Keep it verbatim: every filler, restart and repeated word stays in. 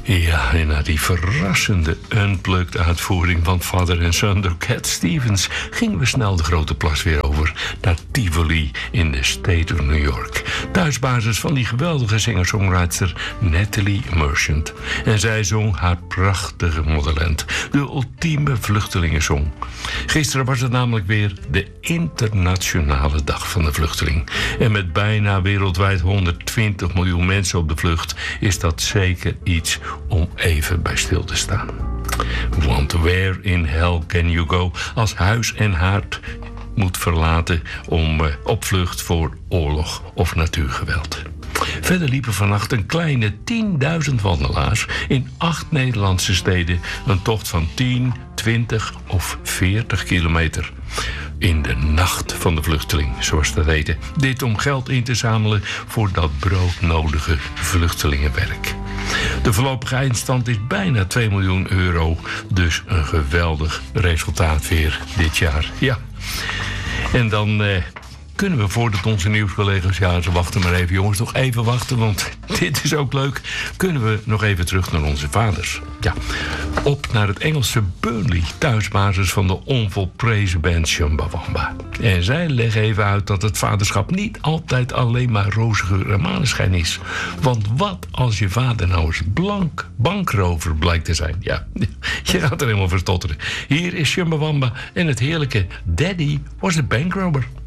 Ja, en na die verrassende unplugged uitvoering van vader en zoon door Cat Stevens gingen we snel de Grote Plas weer over naar Tivoli in de State of New York. Thuisbasis van die geweldige singer-songwriter Natalie Merchant. En zij zong haar prachtige Motherland, de ultieme vluchtelingensong. Gisteren was het namelijk weer de internationale dag van de vluchteling. En met bijna wereldwijd honderdtwintig miljoen mensen op de vlucht is dat zeker iets om even bij stil te staan. Want where in hell can you go als huis en haard moet verlaten om uh, op vlucht voor oorlog of natuurgeweld? Verder liepen vannacht een kleine tienduizend wandelaars in acht Nederlandse steden een tocht van tien, twintig of veertig kilometer. In de nacht van de vluchteling, zoals dat heette. Dit om geld in te zamelen voor dat broodnodige vluchtelingenwerk. De voorlopige eindstand is bijna twee miljoen euro. Dus een geweldig resultaat weer dit jaar. Ja. En dan eh, kunnen we voordat onze nieuwscollega's... Ja, ze wachten maar even, jongens, nog even wachten... want dit is ook leuk. Kunnen we nog even terug naar onze vaders. Ja, op naar het Engelse Burnley... thuisbasis van de onvolprezen band Chumbawamba. En zij leggen even uit dat het vaderschap... niet altijd alleen maar roze geur en maneschijn is. Want wat als je vader nou eens blank bankrover blijkt te zijn? Ja, je gaat er helemaal verstotteren. Hier is Chumbawamba en het heerlijke Daddy was a bankrover.